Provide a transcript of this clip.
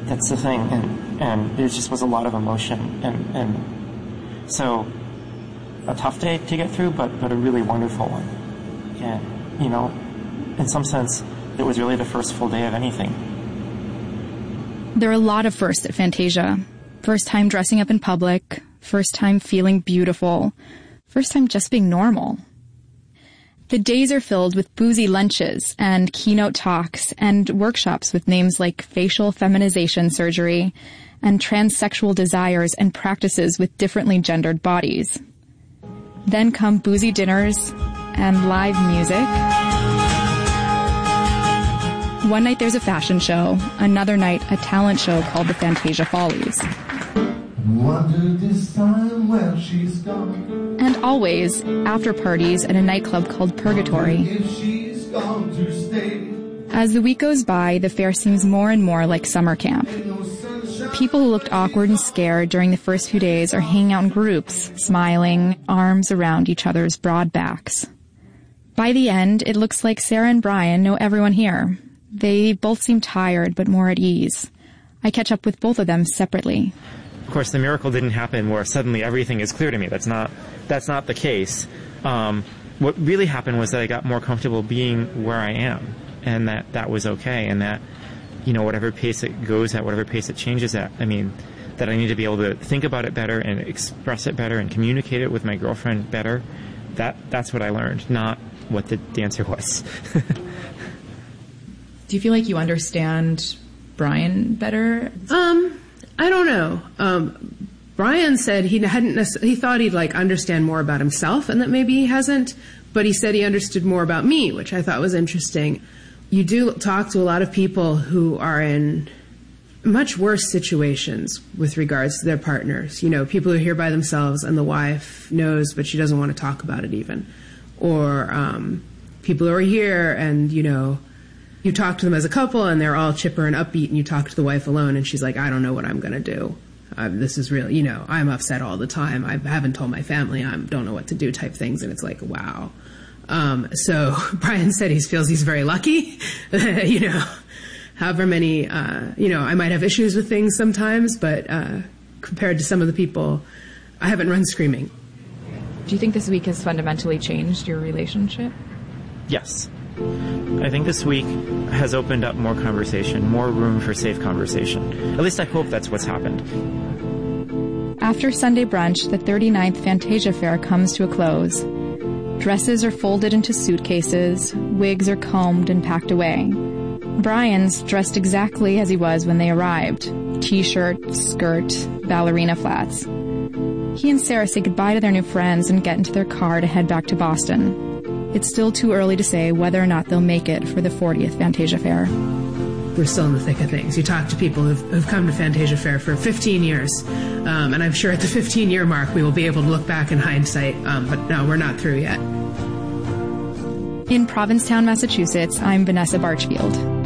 That's the thing, and there just was a lot of emotion, and so a tough day to get through, but a really wonderful one. And, you know, in some sense, it was really the first full day of anything. There are a lot of firsts at Fantasia. First time dressing up in public, first time feeling beautiful, first time just being normal. The days are filled with boozy lunches and keynote talks and workshops with names like facial feminization surgery and transsexual desires and practices with differently gendered bodies. Then come boozy dinners and live music. One night there's a fashion show, another night a talent show called the Fantasia Follies. Wonder this time where she's gone. And always after parties at a nightclub called Purgatory. If she's gone to stay. As the week goes by, the fair seems more and more like summer camp. People who looked awkward and scared during the first few days are hanging out in groups, smiling, arms around each other's broad backs. By the end, it looks like Sarah and Brian know everyone here. They both seem tired, but more at ease. I catch up with both of them separately. Of course, the miracle didn't happen where suddenly everything is clear to me. That's not the case. What really happened was that I got more comfortable being where I am, and that was okay, and that, you know, whatever pace it goes at, whatever pace it changes at, I mean, that I need to be able to think about it better and express it better and communicate it with my girlfriend better. That's what I learned, not what the answer was. Do you feel like you understand Brian better? I don't know. Brian said he thought he'd understand more about himself, and that maybe he hasn't, but he said he understood more about me, which I thought was interesting. You do talk to a lot of people who are in much worse situations with regards to their partners. You know, people who are here by themselves and the wife knows, but she doesn't want to talk about it even. Or people who are here and, you know, you talk to them as a couple and they're all chipper and upbeat, and you talk to the wife alone and she's like, I don't know what I'm going to do. This is real, you know, I'm upset all the time. I haven't told my family. I don't know what to do type things. And it's like, wow. So Brian said he feels he's very lucky, you know, however many, you know, I might have issues with things sometimes, but compared to some of the people, I haven't run screaming. Do you think this week has fundamentally changed your relationship? Yes. I think this week has opened up more conversation, more room for safe conversation. At least I hope that's what's happened. After Sunday brunch, the 39th Fantasia Fair comes to a close. Dresses are folded into suitcases, wigs are combed and packed away. Brian's dressed exactly as he was when they arrived. T-shirt, skirt, ballerina flats. He and Sarah say goodbye to their new friends and get into their car to head back to Boston. It's still too early to say whether or not they'll make it for the 40th Fantasia Fair. We're still in the thick of things. You talk to people who've come to Fantasia Fair for 15 years, and I'm sure at the 15-year mark we will be able to look back in hindsight, but no, we're not through yet. In Provincetown, Massachusetts, I'm Vanessa Barchfield.